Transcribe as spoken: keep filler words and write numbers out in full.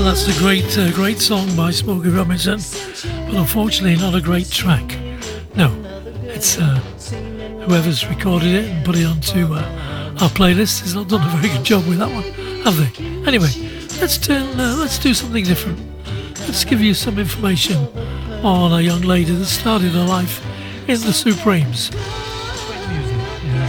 Well, that's a great, uh, great song by Smokey Robinson, but unfortunately not a great track. No, it's uh, whoever's recorded it and put it onto uh, our playlist has not done a very good job with that one, have they? Anyway, let's turn, uh, let's do something different. Let's give you some information on a young lady that started her life in the Supremes.